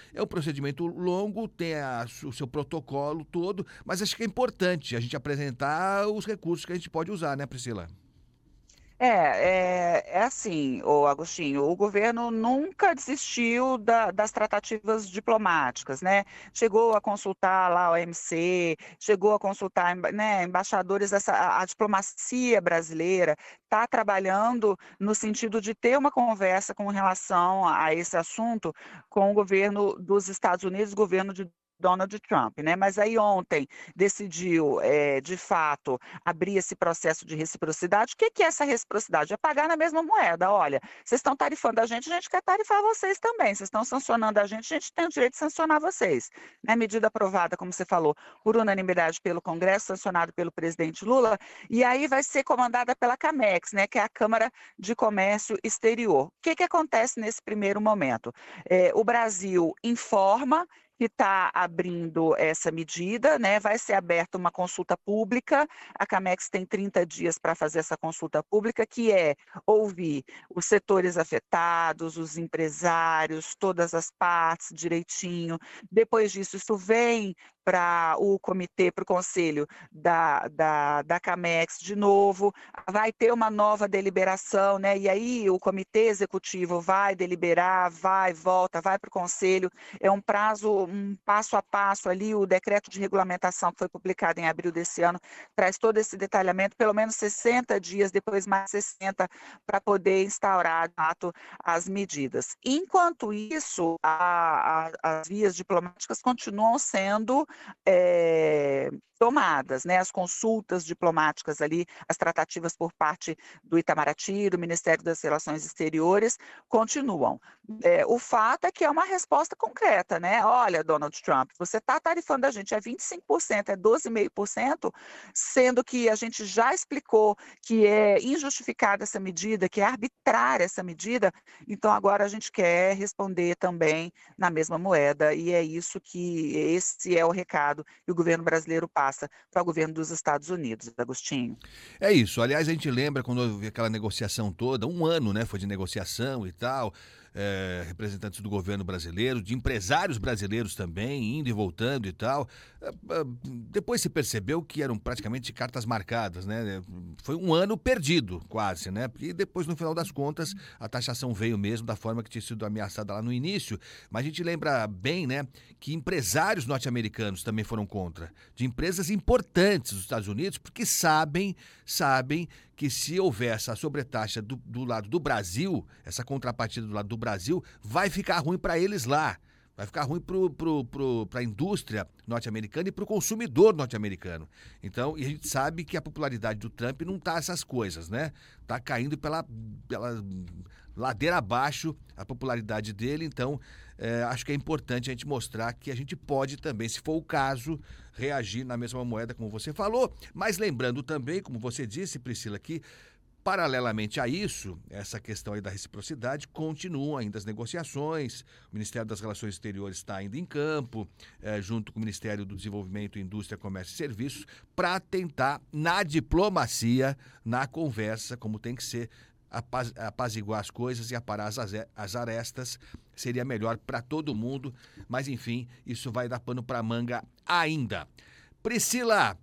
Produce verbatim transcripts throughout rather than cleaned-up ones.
É um procedimento longo, tem a- o seu protocolo todo, mas acho que é importante a gente apresentar os recursos que a gente pode usar, né, Priscila? É, é, é assim, o Agostinho, o governo nunca desistiu da- das tratativas diplomáticas, né? Chegou a consultar lá o O M C, chegou a consultar, emba- né, embaixadores dessa, a, a diplomacia brasileira está trabalhando no sentido de ter uma conversa com relação a esse assunto com o governo dos Estados Unidos, o governo de Donald Trump, né? Mas aí ontem decidiu, eh, de fato, abrir esse processo de reciprocidade. O que que é essa reciprocidade? É pagar na mesma moeda. Olha, vocês estão tarifando a gente, a gente quer tarifar vocês também. Vocês estão sancionando a gente, a gente tem o direito de sancionar vocês. Né? Medida aprovada, como você falou, por unanimidade pelo Congresso, sancionado pelo presidente Lula, e aí vai ser comandada pela Camex, né, que é a Câmara de Comércio Exterior. O que que acontece nesse primeiro momento? Eh, o Brasil informa que está abrindo essa medida, né? Vai ser aberta uma consulta pública. A Camex tem trinta dias para fazer essa consulta pública, que é ouvir os setores afetados, os empresários, todas as partes direitinho. Depois disso, isso vem para o comitê, para o conselho da, da, da Camex de novo, vai ter uma nova deliberação, né? E aí o comitê executivo vai deliberar, vai, volta, vai para o conselho. É um prazo, um passo a passo ali, o decreto de regulamentação que foi publicado em abril desse ano traz todo esse detalhamento, pelo menos sessenta dias, depois mais sessenta, para poder instaurar, de fato, as medidas. Enquanto isso, a, a, as vias diplomáticas continuam sendo é, tomadas, né? As consultas diplomáticas ali, as tratativas por parte do Itamaraty, do Ministério das Relações Exteriores, continuam. É, o fato é que é uma resposta concreta, né? Olha, Donald Trump, você está tarifando a gente é vinte e cinco por cento, é doze vírgula cinco por cento, sendo que a gente já explicou que é injustificada essa medida, que é arbitrária essa medida, então agora a gente quer responder também na mesma moeda, e é isso que, esse é o recado que o governo brasileiro passa para o governo dos Estados Unidos, Agostinho. É isso. Aliás, a gente lembra quando houve aquela negociação toda, um ano, né? Foi de negociação e tal, eh, representantes do governo brasileiro, de empresários brasileiros também, indo e voltando e tal. Eh, eh, Depois se percebeu que eram praticamente cartas marcadas, né? Foi um ano perdido, quase, né? Porque depois, no final das contas, a taxação veio mesmo da forma que tinha sido ameaçada lá no início. Mas a gente lembra bem, né, que empresários norte-americanos também foram contra, de empresas importantes dos Estados Unidos, porque sabem sabem que se houver essa sobretaxa do, do lado do Brasil, essa contrapartida do lado do Brasil, vai ficar ruim para eles lá. Vai ficar ruim para pro, pro, a indústria norte-americana e para o consumidor norte-americano. Então, e a gente sabe que a popularidade do Trump não tá essas coisas, né? Tá caindo pela, pela ladeira abaixo a popularidade dele. Então, é, acho que é importante a gente mostrar que a gente pode também, se for o caso, reagir na mesma moeda, como você falou. Mas lembrando também, como você disse, Priscila, que paralelamente a isso, essa questão aí da reciprocidade, continuam ainda as negociações. O Ministério das Relações Exteriores está ainda em campo, eh, junto com o Ministério do Desenvolvimento, Indústria, Comércio e Serviços, para tentar, na diplomacia, na conversa, como tem que ser, apaz- apaziguar as coisas e aparar as, aze- as arestas. Seria melhor para todo mundo, mas enfim, isso vai dar pano para manga ainda. Priscila,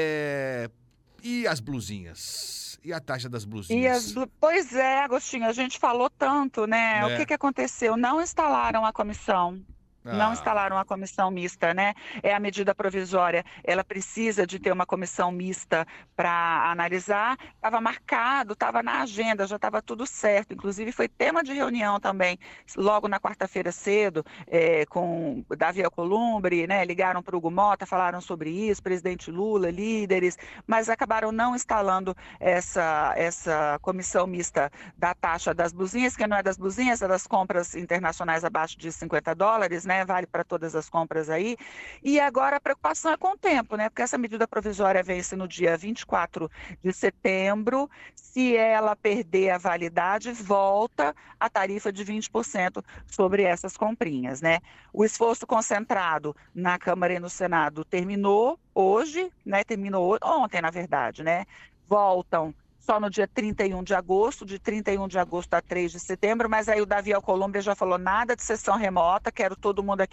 é, e as blusinhas? E a taxa das E as blusinhas? blu Pois é, Agostinho, a gente falou tanto, né, o que É. que aconteceu? Não instalaram a comissão, não instalaram Ah, a comissão mista, né, é a medida provisória, ela precisa de ter uma comissão mista para analisar, estava marcado, estava na agenda, já estava tudo certo, inclusive foi tema de reunião também, logo na quarta-feira cedo, eh, com Davi Alcolumbre, né, ligaram para o Hugo Mota, falaram sobre isso, presidente Lula, líderes, mas acabaram não instalando essa, essa comissão mista da taxa das blusinhas, que não é das blusinhas, é das compras internacionais abaixo de cinquenta dólares, né? Vale para todas as compras aí. E agora a preocupação é com o tempo, né? Porque essa medida provisória vence no dia vinte e quatro de setembro. Se ela perder a validade, volta a tarifa de vinte por cento sobre essas comprinhas, né? O esforço concentrado na Câmara e no Senado terminou hoje, né? Terminou ontem, na verdade, né? Voltam só no dia trinta e um de agosto, de trinta e um de agosto a três de setembro, mas aí o Davi Alcolumbre já falou nada de sessão remota, quero todo mundo aqui